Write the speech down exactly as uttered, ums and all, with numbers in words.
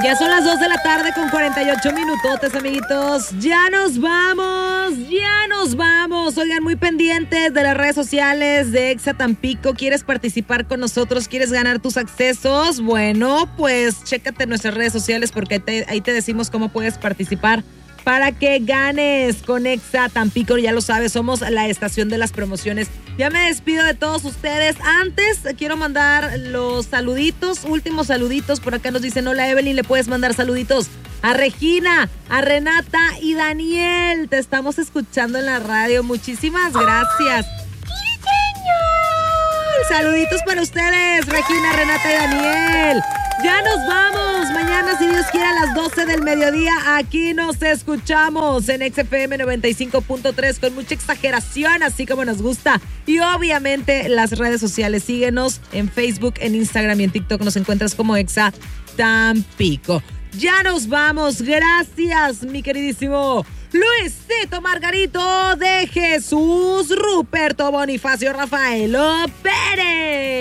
Ya son las dos de la tarde con cuarenta y ocho minutotes, amiguitos. Ya nos vamos, ya nos vamos. Oigan, muy pendientes de las redes sociales de Exa Tampico. ¿Quieres participar con nosotros? ¿Quieres ganar tus accesos? Bueno, pues chécate nuestras redes sociales porque te, ahí te decimos cómo puedes participar para que ganes con Exa Tampico. Ya lo sabes, somos la estación de las promociones. Ya me despido de todos ustedes. Antes quiero mandar los saluditos, últimos saluditos. Por acá nos dicen, hola Evelyn, le puedes mandar saluditos a Regina, a Renata y Daniel. Te estamos escuchando en la radio. Muchísimas gracias. Saluditos para ustedes, Regina, Renata y Daniel. Ya nos vamos. Mañana, si Dios quiere, a las doce del mediodía, aquí nos escuchamos en X F M noventa y cinco punto tres con mucha exageración, así como nos gusta. Y obviamente las redes sociales. Síguenos en Facebook, en Instagram y en TikTok. Nos encuentras como Exa Tampico. Ya nos vamos. Gracias, mi queridísimo Luisito Margarito de Jesús, Ruperto Bonifacio Rafaelo Pérez.